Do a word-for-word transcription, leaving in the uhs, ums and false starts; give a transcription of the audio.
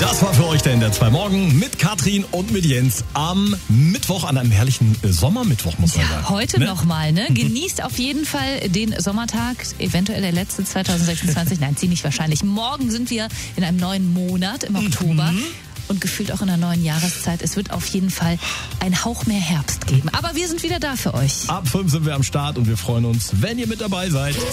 Das war für euch der N D R zwei Morgen mit Katrin und mit Jens am Mittwoch, an einem herrlichen Sommermittwoch, muss man ja, sagen. Heute ne? nochmal, ne? Genießt auf jeden Fall den Sommertag, eventuell der letzte zwanzig sechsundzwanzig. Nein, ziemlich wahrscheinlich. Morgen sind wir in einem neuen Monat, im Oktober. Mhm. Und gefühlt auch in einer neuen Jahreszeit. Es wird auf jeden Fall ein Hauch mehr Herbst geben. Aber wir sind wieder da für euch. Ab fünf sind wir am Start und wir freuen uns, wenn ihr mit dabei seid.